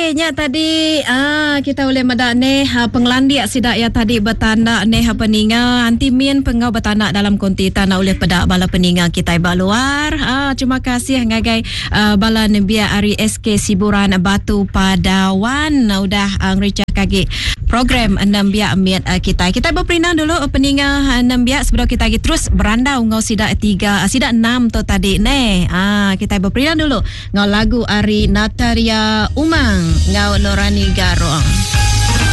Okeynya tadi kita boleh medak ni penglandiak sidak ya tadi bertanda ni peninga anti min pengau bertanda dalam konti tanah oleh pedak bala peninga kita baluar. Terima kasih ngagai bala nebia Ari SK Siburan Batu Padawan udah ngerica kaki program Nambia Amiat kita. Kita berperinang dulu peninga Nambia sebelum kita lagi terus berandau ngau sidak 3 sidak 6 tu tadi ni. Kita berperinang dulu ngau lagu Ari Nataria Umang ngau Norani Garong.